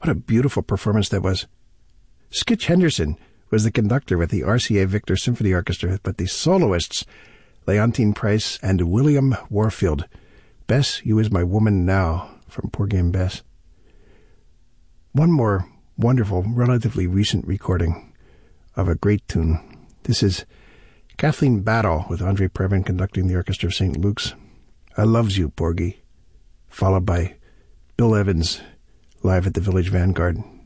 a beautiful performance that was. Skitch Henderson was the conductor with the RCA Victor Symphony Orchestra, but the soloists, Leontine Price and William Warfield. Bess, You Is My Woman Now, from Poor Game Bess. One more wonderful, relatively recent recording of a great tune. This is Kathleen Battle with Andre Previn conducting the Orchestra of St. Luke's. I Loves You, Porgy, followed by Bill Evans live at the Village Vanguard.